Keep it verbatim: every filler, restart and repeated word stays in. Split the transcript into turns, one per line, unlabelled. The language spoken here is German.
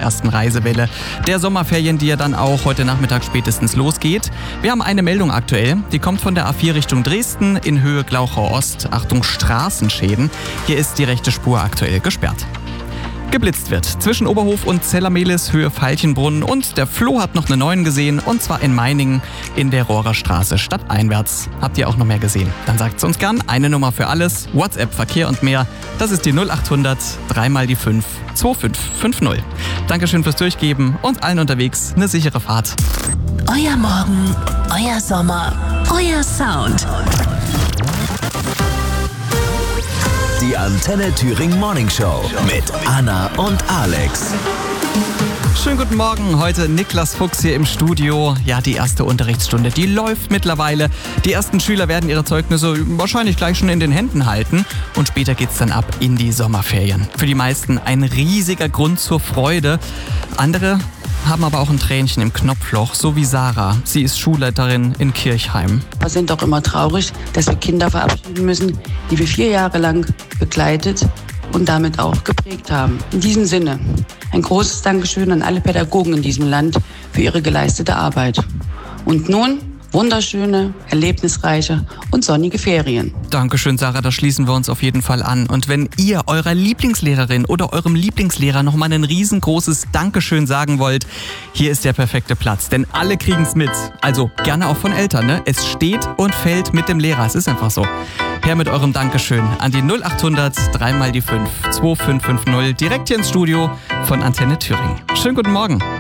ersten Reisewelle der Sommerferien, die ja dann auch heute Nachmittag spätestens losgeht. Wir haben eine Meldung aktuell, die kommt von der A vier Richtung Dresden in Höhe Glauchau Ost. Achtung, Straßenschäden. Hier ist die rechte Spur aktuell gesperrt. Geblitzt wird zwischen Oberhof und Zellermehlis Höhe Veilchenbrunn und der Flo hat noch eine neuen gesehen und zwar in Meiningen in der Rohrer Straße stadteinwärts. Habt ihr auch noch mehr gesehen? Dann sagt's uns gern. Eine Nummer für alles, WhatsApp, Verkehr und mehr. Das ist die null acht hundert drei mal die fünf zwei fünf fünf null. Dankeschön fürs Durchgeben und allen unterwegs eine sichere Fahrt.
Euer Morgen, euer Sommer, euer Sound.
Die Antenne Thüringen Morning Show mit Anna und Alex.
Schönen guten Morgen, heute Niklas Fuchs hier im Studio. Ja, die erste Unterrichtsstunde, die läuft mittlerweile. Die ersten Schüler werden ihre Zeugnisse wahrscheinlich gleich schon in den Händen halten. Und später geht's dann ab in die Sommerferien. Für die meisten ein riesiger Grund zur Freude. Andere haben aber auch ein Tränchen im Knopfloch, so wie Sarah. Sie ist Schulleiterin in Kirchheim.
Wir sind doch immer traurig, dass wir Kinder verabschieden müssen, die wir vier Jahre lang begleitet und damit auch geprägt haben. In diesem Sinne ein großes Dankeschön an alle Pädagogen in diesem Land für ihre geleistete Arbeit. Und nun wunderschöne, erlebnisreiche und sonnige Ferien.
Dankeschön, Sarah, da schließen wir uns auf jeden Fall an. Und wenn ihr eurer Lieblingslehrerin oder eurem Lieblingslehrer nochmal ein riesengroßes Dankeschön sagen wollt, hier ist der perfekte Platz. Denn alle kriegen's mit. Also gerne auch von Eltern, ne? Es steht und fällt mit dem Lehrer. Es ist einfach so. Her mit eurem Dankeschön an die null acht hundert drei mal die fünf zwei fünf fünf null direkt hier ins Studio von Antenne Thüringen. Schönen guten Morgen.